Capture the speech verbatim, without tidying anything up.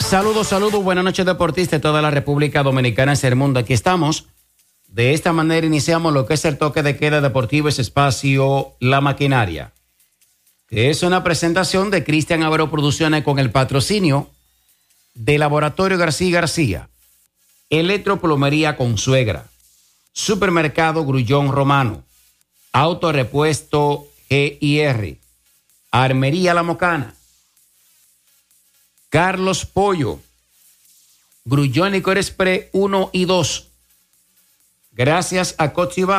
Saludos, saludos, buenas noches deportistas de toda la República Dominicana y el mundo. Aquí estamos. De esta manera iniciamos lo que es el toque de queda deportivo, ese espacio La Maquinaria. Que es una presentación de Cristian Abreu Producciones con el patrocinio de Laboratorio García García, Electroplomería Consuegra, Supermercado Grullón Romano, Autorepuesto G I R, Armería La Mocana, Carlos Pollo, Grullón Licor Express uno y dos. Gracias a Cochiba.